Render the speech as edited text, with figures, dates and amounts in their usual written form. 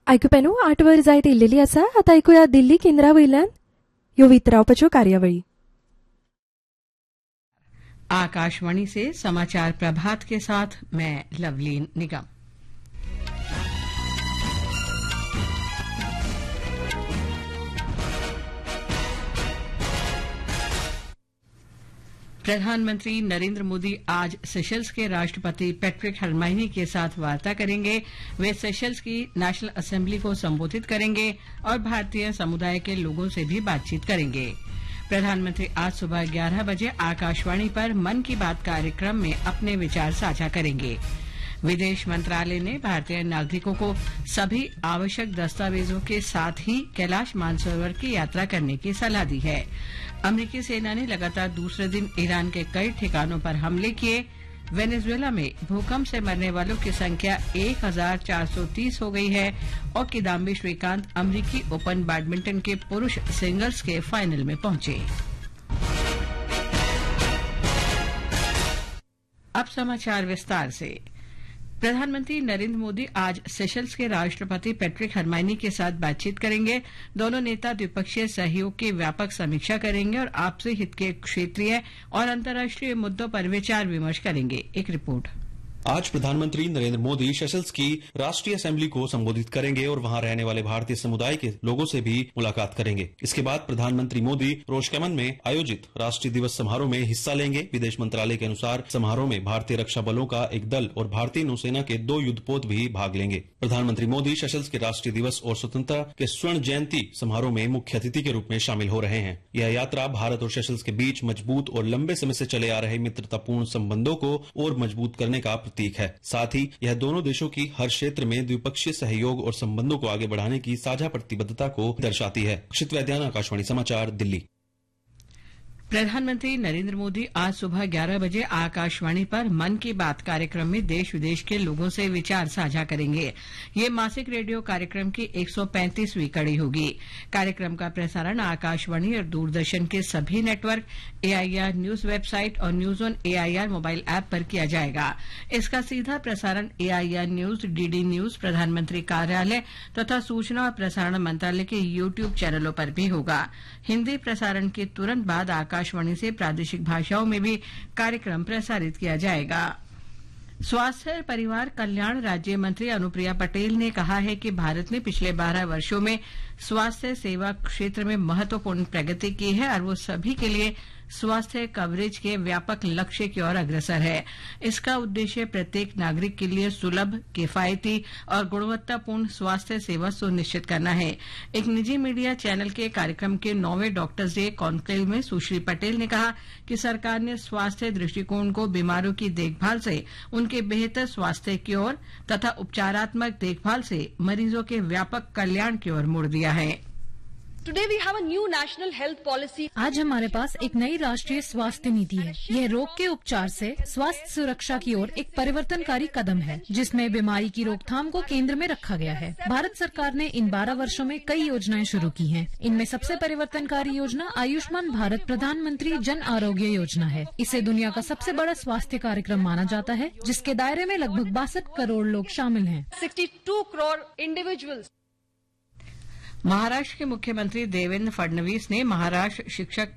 आयकुप्यानो 8 वर जायत इल्लेली आसा. आतां ऐकुया दिल्ली केंद्रावयल्यान ह्यो वितरावपाच्यो कार्यावळी. आकाशवाणी से समाचार प्रभात के साथ मैं लवलीन निगम. प्रधानमंत्री नरेंद्र मोदी आज सेशल्स के राष्ट्रपति पैट्रिक हरमाइनी के साथ वार्ता करेंगे. वे सेशल्स की नेशनल असेंबली को संबोधित करेंगे और भारतीय समुदाय के लोगों से भी बातचीत करेंगे. प्रधानमंत्री आज सुबह 11 बजे आकाशवाणी पर मन की बात कार्यक्रम में अपने विचार साझा करेंगे. विदेश मंत्रालय ने भारतीय नागरिकों को सभी आवश्यक दस्तावेजों के साथ ही कैलाश मानसरोवर की यात्रा करने की सलाह दी है. अमेरिकी सेना ने लगातार दूसरे दिन ईरान के कई ठिकानों पर हमले किए. वेनेजुएला में भूकंप से मरने वालों की संख्या 1430 हो गई है और किदाम्बी श्रीकांत अमेरिकी ओपन बैडमिंटन के पुरुष सिंगल्स के फाइनल में पहुंचे. अब समाचार विस्तार से. प्रधानमंत्री नरेंद्र मोदी आज सेशल्स के राष्ट्रपति पैट्रिक हरमाइनी के साथ बातचीत करेंगे. दोनों नेता द्विपक्षीय सहयोग की व्यापक समीक्षा करेंगे और आपसी हित के क्षेत्रीय और अंतर्राष्ट्रीय मुद्दों पर विचार विमर्श करेंगे. एक रिपोर्ट. आज प्रधानमंत्री नरेंद्र मोदी सेशल्स की राष्ट्रीय असेंबली को संबोधित करेंगे और वहां रहने वाले भारतीय समुदाय के लोगों से भी मुलाकात करेंगे. इसके बाद प्रधानमंत्री मोदी रोशकेमन में आयोजित राष्ट्रीय दिवस समारोह में हिस्सा लेंगे. विदेश मंत्रालय के अनुसार समारोह में भारतीय रक्षा बलों का एक दल और भारतीय नौसेना के 2 युद्धपोत भी भाग लेंगे. प्रधानमंत्री मोदी सेशल्स के राष्ट्रीय दिवस और स्वतंत्रता के स्वर्ण जयंती समारोह में मुख्य अतिथि के रूप में शामिल हो रहे हैं. यह यात्रा भारत और सेशल्स के बीच मजबूत और लंबे समय से चले आ रहे मित्रतापूर्ण संबंधों को और मजबूत करने का प्रतीक है. साथ ही यह दोनों देशों की हर क्षेत्र में द्विपक्षीय सहयोग और संबंधों को आगे बढ़ाने की साझा प्रतिबद्धता को दर्शाती है. अक्षित वैद्यान, आकाशवाणी समाचार, दिल्ली. प्रधानमंत्री नरेंद्र मोदी आज सुबह 11 बजे आकाशवाणी पर मन की बात कार्यक्रम में देश विदेश के लोगों से विचार साझा करेंगे. ये मासिक रेडियो कार्यक्रम की 135वीं कड़ी होगी. कार्यक्रम का प्रसारण आकाशवाणी और दूरदर्शन के सभी नेटवर्क, एआईआर न्यूज वेबसाइट और news on AIR mobile app पर किया जाएगा. इसका सीधा प्रसारण एआईआर न्यूज, डीडी न्यूज, प्रधानमंत्री कार्यालय तथा सूचना और प्रसारण मंत्रालय के यूट्यूब चैनलों पर भी होगा. हिन्दी प्रसारण के तुरंत बाद आकाशवाणी से प्रादेशिक भाषाओं में भी कार्यक्रम प्रसारित किया जाएगा. स्वास्थ्य और परिवार कल्याण राज्य मंत्री अनुप्रिया पटेल ने कहा है कि भारत ने पिछले 12 वर्षों में स्वास्थ्य सेवा क्षेत्र में महत्वपूर्ण प्रगति की है और वो सभी के लिए स्वास्थ्य कवरेज के व्यापक लक्ष्य की ओर अग्रसर है. इसका उद्देश्य प्रत्येक नागरिक के लिए सुलभ, किफायती और गुणवत्तापूर्ण स्वास्थ्य सेवा सुनिश्चित करना है. एक निजी मीडिया चैनल के कार्यक्रम के 9वें डॉक्टर्स डे कॉन्क्लेव में सुश्री पटेल ने कहा कि सरकार ने स्वास्थ्य दृष्टिकोण को बीमारों की देखभाल से उनके बेहतर स्वास्थ्य की ओर तथा उपचारात्मक देखभाल से मरीजों के व्यापक कल्याण की ओर मोड़ दिया है. Today we have a new national health policy. आज हमारे पास एक नई राष्ट्रीय स्वास्थ्य नीति है. यह रोग के उपचार से स्वास्थ्य सुरक्षा की ओर एक परिवर्तनकारी कदम है, जिसमें बीमारी की रोकथाम को केंद्र में रखा गया है. भारत सरकार ने इन 12 वर्षों में कई योजनाएं शुरू की हैं. इनमें सबसे परिवर्तनकारी योजना आयुष्मान भारत प्रधानमंत्री जन आरोग्य योजना है. इसे दुनिया का सबसे बड़ा स्वास्थ्य कार्यक्रम माना जाता है, जिसके दायरे में लगभग 62 करोड़ लोग शामिल हैं. 62 crore individuals. महाराष्ट्र के मुख्यमंत्री देवेंद्र फडणवीस ने महाराष्ट्र शिक्षक